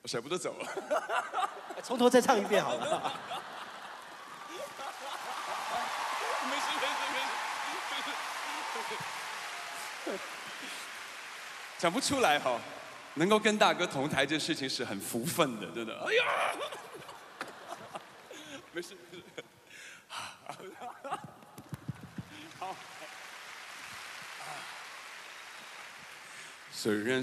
我舍不得走。 从头再唱一遍好了。 没事。讲不出来哈，能够跟大哥同台这事情是很福分的，真的。哎呀，没事。好。虽然